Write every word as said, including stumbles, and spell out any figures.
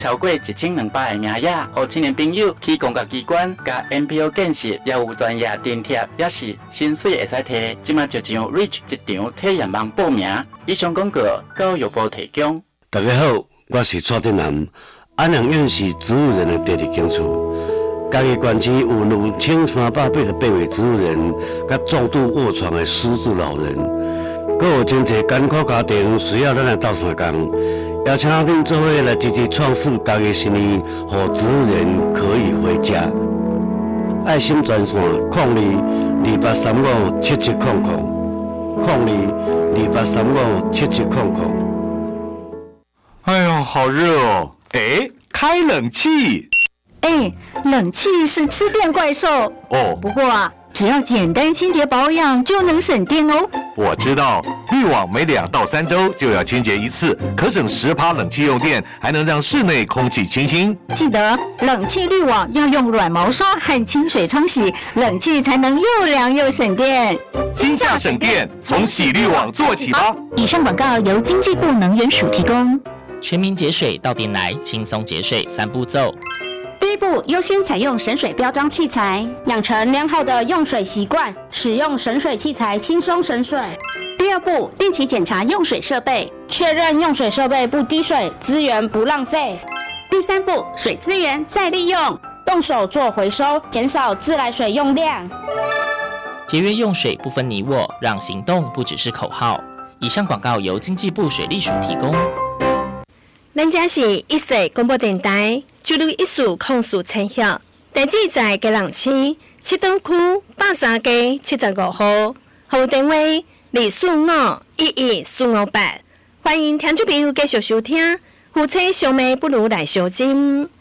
超过一千两百个名额，让青年朋友去公家机关、甲 N P O 建设，也有专业津贴，也是薪水会使摕。即马就上 Reach 一场体验网报名。以上广告教育部提供。 大家好，我是蔡振南，安阳院是植物人的第二间厝。嘉义县区有两千三百八十八位植物人，甲重度卧床的失智老人，阁有真侪艰苦家庭需要咱来斗相共。邀请恁做伙来积极创设家己新年，让植物人可以回家。爱心专线：零二二八三五七七零零，零二二八三五七七零零。 哎呦，好热哦！哎，开冷气。 哎，冷气是吃电怪兽哦。 不过啊，只要简单清洁保养就能省电哦。 我知道，滤网每两到三周就要清洁一次，可省十趴冷气用电，还能让室内空气清新。 记得冷气滤网要用软毛刷和清水冲洗，冷气才能又凉又省电。 今夏省电，从洗滤网做起吧。 以上广告由经济部能源署提供。 全民节水到店来，轻松节水三步骤。 第一步，优先采用省水标章器材，养成良好的用水习惯，使用省水器材轻松省水。第二步，定期检查用水设备，确认用水设备不滴水，资源不浪费。第三步，水资源再利用，动手做回收，减少自来水用量。 节约用水不分你我，让行动不只是口号。以上广告由经济部水利署提供。 咱这是一岁广播电台，就如一术控诉陈晓，地址在基隆市七东区八三街七十五号，服务电话二四五一一四五八。欢迎听众朋友继续收听，夫妻相骂不如来相亲。